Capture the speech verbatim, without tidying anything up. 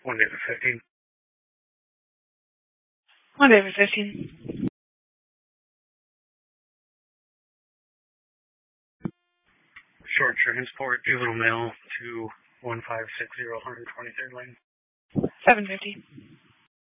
one David fifteen. one David fifteen. Short transport, juvenile male to one five six zero, one twenty-third lane. seven fifty.